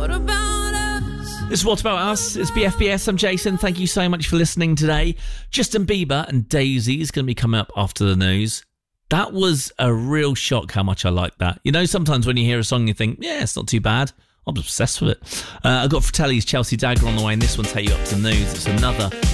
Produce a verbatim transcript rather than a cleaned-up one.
What about us? This is What About Us. It's B F B S. I'm Jason. Thank you so much for listening today. Justin Bieber and Daisy is going to be coming up after the news. That was a real shock how much I like that. You know, sometimes when you hear a song, you think, yeah, it's not too bad. I'm obsessed with it. Uh, I've got Fratelli's Chelsea Dagger on the way, and this one's Take You Up to the News. It's another